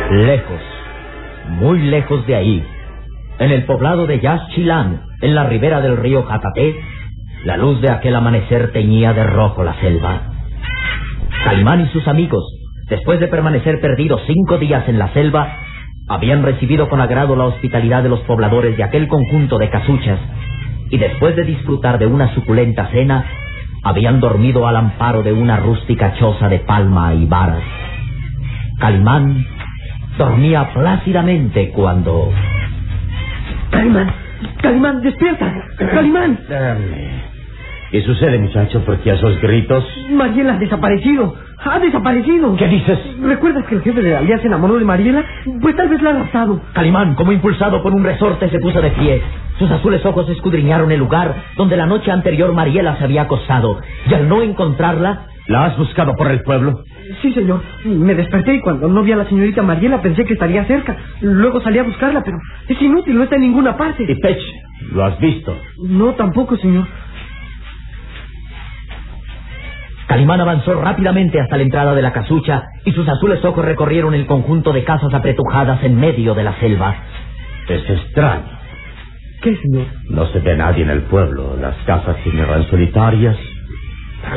Lejos, muy lejos de ahí, en el poblado de Yaxchilán, en la ribera del río Jataté, la luz de aquel amanecer teñía de rojo la selva. Calimán y sus amigos, después de permanecer perdidos 5 días en la selva, habían recibido con agrado la hospitalidad de los pobladores de aquel conjunto de casuchas, y después de disfrutar de una suculenta cena, habían dormido al amparo de una rústica choza de palma y varas. Calimán dormía plácidamente cuando... ¡Calimán, despierta! ¡Calimán! ¿Qué sucede, muchacho? ¿Por qué esos gritos? Mariela ha desaparecido. ¡Ha desaparecido! ¿Qué dices? ¿Recuerdas que el jefe de la aldea se enamoró de Mariela? Pues tal vez la ha raptado. Calimán, como impulsado por un resorte, se puso de pie. Sus azules ojos escudriñaron el lugar donde la noche anterior Mariela se había acostado. Y al no encontrarla... ¿La has buscado por el pueblo? Sí, señor. Me desperté y cuando no vi a la señorita Mariela pensé que estaría cerca. Luego salí a buscarla, pero es inútil, no está en ninguna parte. ¿Y Pech? ¿Lo has visto? No, tampoco, señor. Calimán avanzó rápidamente hasta la entrada de la casucha y sus azules ojos recorrieron el conjunto de casas apretujadas en medio de la selva. Es extraño. ¿Qué, señor? No se ve nadie en el pueblo. Las casas siguen solitarias.